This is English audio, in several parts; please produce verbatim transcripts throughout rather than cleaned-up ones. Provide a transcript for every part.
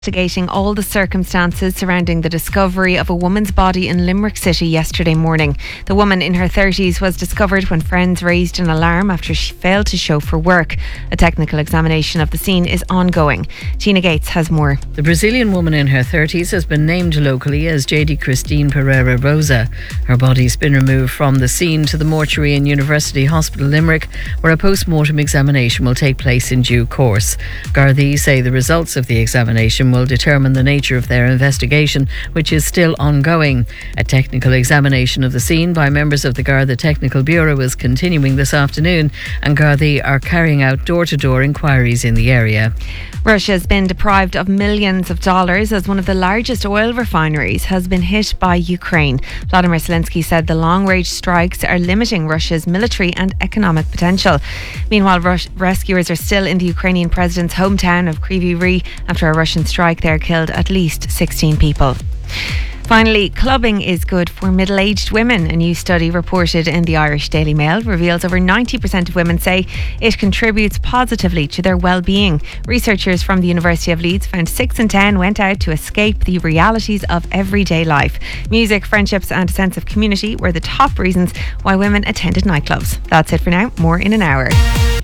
Investigating all the circumstances surrounding the discovery of a woman's body in Limerick City yesterday morning. The woman in her thirties was discovered when friends raised an alarm after she failed to show for work. A technical examination of the scene is ongoing. Tina Gates has more. The Brazilian woman in her thirties has been named locally as J D Christine Pereira Rosa. Her body's been removed from the scene to the mortuary in University Hospital Limerick, where a post-mortem examination will take place in due course. Gardaí say the results of the examination will determine the nature of their investigation, which is still ongoing. A technical examination of the scene by members of the Garda Technical Bureau is continuing this afternoon, and Gardaí are carrying out door-to-door inquiries in the area. Russia has been deprived of millions of dollars as one of the largest oil refineries has been hit by Ukraine. Vladimir Zelensky said the long-range strikes are limiting Russia's military and economic potential. Meanwhile, Rus- rescuers are still in the Ukrainian president's hometown of Kryvyi Rih after a Russian strike there killed at least sixteen people. Finally, clubbing is good for middle-aged women. A new study reported in the Irish Daily Mail reveals over ninety percent of women say it contributes positively to their well-being. Researchers from the University of Leeds found six in ten went out to escape the realities of everyday life. Music, friendships and a sense of community were the top reasons why women attended nightclubs. That's it for now. More in an hour.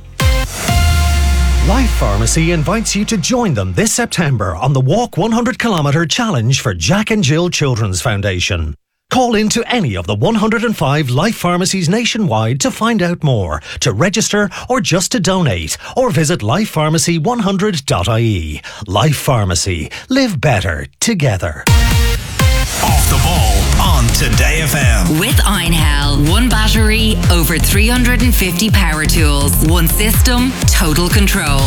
Life Pharmacy invites you to join them this September on the Walk one hundred kilometre Challenge for Jack and Jill Children's Foundation. Call in to any of the one hundred five Life Pharmacies nationwide to find out more, to register or just to donate, or visit life pharmacy one hundred dot I E. Life Pharmacy. Live better together. Off the ball on Today F M. With Einhell, one battery, over three hundred fifty power tools, one system, total control.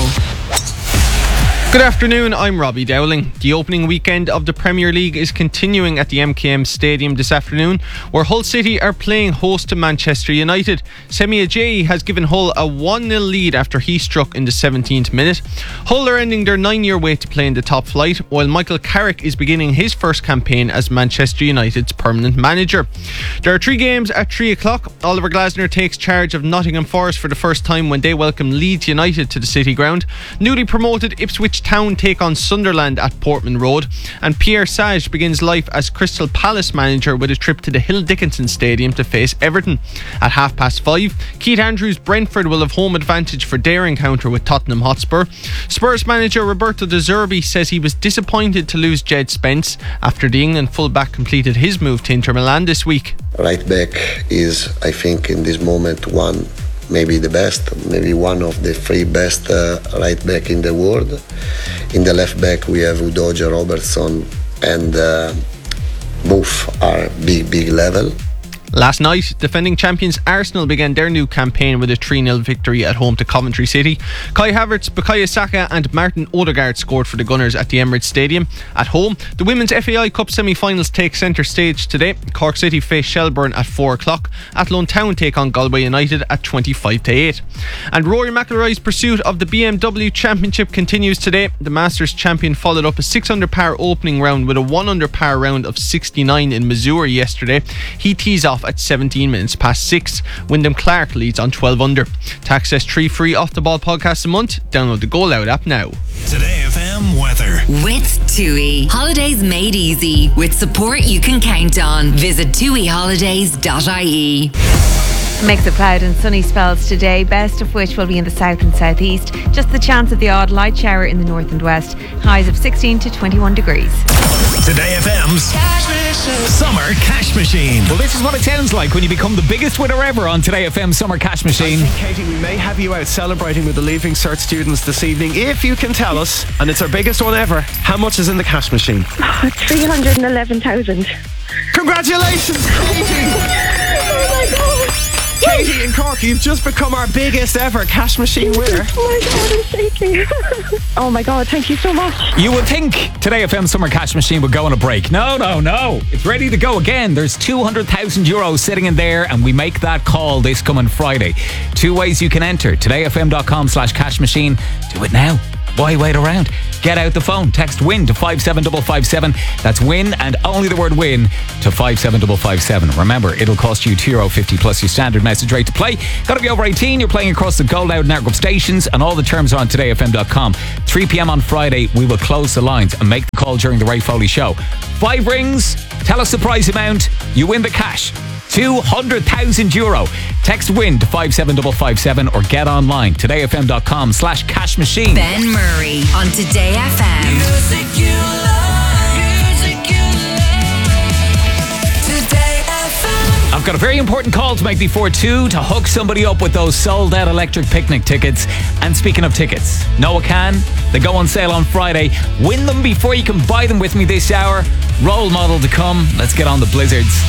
Good afternoon, I'm Robbie Dowling. The opening weekend of the Premier League is continuing at the M K M Stadium this afternoon, where Hull City are playing host to Manchester United. Semi Ajayi has given Hull a one nil lead after he struck in the seventeenth minute. Hull are ending their nine-year wait to play in the top flight, while Michael Carrick is beginning his first campaign as Manchester United's permanent manager. There are three games at three o'clock. Oliver Glasner takes charge of Nottingham Forest for the first time when they welcome Leeds United to the City Ground. Newly promoted Ipswich Town take on Sunderland at Portman Road, and Pierre Sage begins life as Crystal Palace manager with a trip to the Hill Dickinson Stadium to face Everton. At half past five, Keith Andrews' Brentford will have home advantage for their encounter with Tottenham Hotspur. Spurs manager Roberto De Zerbi says he was disappointed to lose Jed Spence after the England fullback completed his move to Inter Milan this week. Right back is, I think, in this moment one maybe the best, maybe one of the three best uh, right back in the world. In the left back we have Udoja Robertson, and uh, both are big, big level. Last night, defending champions Arsenal began their new campaign with a three nil victory at home to Coventry City. Kai Havertz, Bukayo Saka and Martin Odegaard scored for the Gunners at the Emirates Stadium. At home, the Women's F A I Cup semi-finals take centre stage today. Cork City face Shelbourne at four o'clock. Athlone Town take on Galway United at twenty-five to eight. And Rory McIlroy's pursuit of the B M W Championship continues today. The Masters champion followed up a six under par opening round with a one under par round of sixty-nine in Missouri yesterday. He tees off at seventeen minutes past six. Wyndham Clark leads on twelve under. To access three free Off the Ball podcasts a month, download the Go Loud app now. Today F M weather. With TUI. Holidays made easy. With support you can count on. Visit T U I holidays dot I E. Mix of cloud and sunny spells today, best of which will be in the south and southeast. Just the chance of the odd light shower in the north and west. Highs of sixteen to twenty-one degrees. Today F M's Summer Cash Machine. Well, this is what it sounds like when you become the biggest winner ever on Today F M Summer Cash Machine. I think, Katie, we may have you out celebrating with the Leaving Cert students this evening. If you can tell us, and it's our biggest one ever, how much is in the cash machine? Oh, three hundred eleven thousand. Congratulations, Katie! Oh my God! Katie in Cork, you've just become our biggest ever cash machine winner. Oh my God, I'm shaking. Oh my God, thank you so much. You would think Today F M Summer Cash Machine would go on a break. No, no, no. It's ready to go again. There's two hundred thousand euros sitting in there, and we make that call this coming Friday. Two ways you can enter. today f m dot com slash cash machine. Do it now. Why wait around? Get out the phone. Text WIN to five seven five five seven. That's WIN and only the word WIN to five seven five five seven. Remember, it'll cost you two euro fifty plus your standard message rate to play. Got to be over eighteen. You're playing across the Gold Loud Network of stations, and all the terms are on today f m dot com. three p.m. on Friday, we will close the lines and make the call during the Ray Foley show. Five rings. Tell us the prize amount. You win the cash. two hundred thousand euro. Text WIN to five seven five five seven or get online today f m dot com slash cash machine. Ben Murray on Today F M. Music you love, music you love. Today F M. I've got a very important call to make before two to hook somebody up with those sold out electric picnic tickets. And speaking of tickets, Noah Can, they go on sale on Friday. Win them before you can buy them with me this hour. Role model to come. Let's get on the Blizzards.